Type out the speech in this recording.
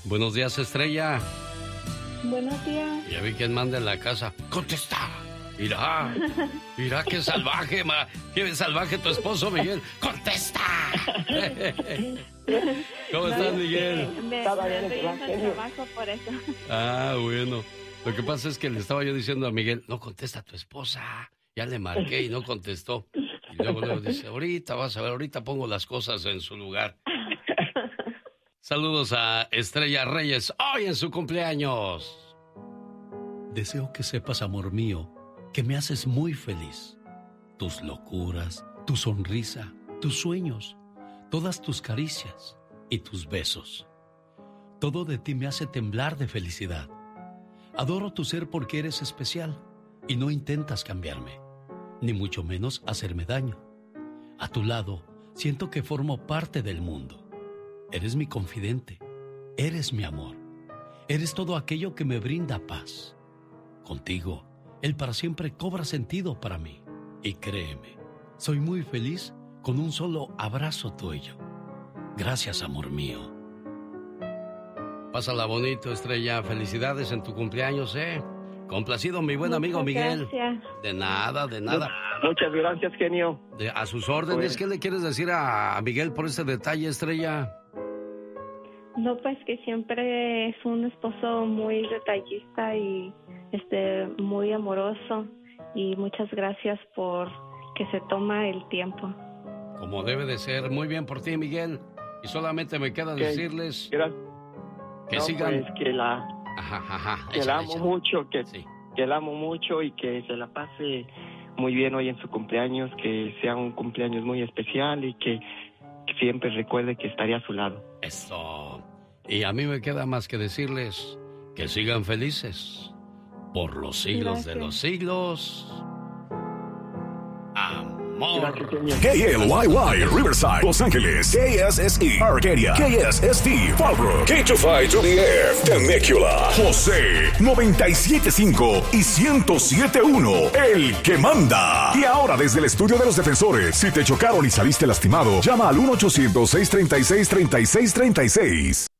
Buenos días, Estrella. Buenos días. Ya vi quién manda en la casa. ¡Contesta! Mira, mira qué salvaje, qué salvaje tu esposo, Miguel. ¡Contesta! ¿Cómo estás, Miguel? Estoy en el trabajo por eso. Ah, bueno. Lo que pasa es que le estaba yo diciendo a Miguel, no contesta a tu esposa. Ya le marqué y no contestó. Y luego dice, ahorita vas a ver, ahorita pongo las cosas en su lugar. Saludos a Estrella Reyes, hoy en su cumpleaños. Deseo que sepas, amor mío, que me haces muy feliz. Tus locuras, tu sonrisa, tus sueños, todas tus caricias y tus besos. Todo de ti me hace temblar de felicidad. Adoro tu ser porque eres especial y no intentas cambiarme, ni mucho menos hacerme daño. A tu lado, siento que formo parte del mundo. Eres mi confidente, eres mi amor, eres todo aquello que me brinda paz. Contigo, el para siempre cobra sentido para mí. Y créeme, soy muy feliz con un solo abrazo tuyo. Gracias, amor mío. Pásala bonito, Estrella. Felicidades en tu cumpleaños, ¿eh? Complacido, mi buen amigo Miguel. Gracias. De nada, de nada. Muchas gracias, genio. A sus órdenes, ¿qué le quieres decir a Miguel por ese detalle, Estrella? No, pues que siempre es un esposo muy detallista y muy amoroso, y muchas gracias por que se toma el tiempo. Como debe de ser. Muy bien por ti, Miguel. Y solamente me queda decirles que sigan. Pues que la amo mucho, que la amo mucho y que se la pase muy bien hoy en su cumpleaños, que sea un cumpleaños muy especial y que siempre recuerde que estaré a su lado. Eso. Y a mí me queda más que decirles que sigan felices por los siglos de los siglos. Amor. KLYY, Riverside, Los Ángeles, KSSE, Arcadia, KSST, Fallbrook, K25-2DF, Temecula, José, 97.5 y 107.1, el que manda. Y ahora desde el estudio de los defensores, si te chocaron y saliste lastimado, llama al 1-800-636-3636.